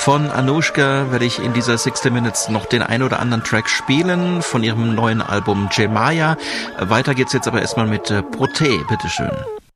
Von Anushka werde ich in dieser 60 Minutes noch den ein oder anderen Track spielen von ihrem neuen Album Jemaya. Weiter geht's jetzt aber erstmal mit Proté, bitteschön.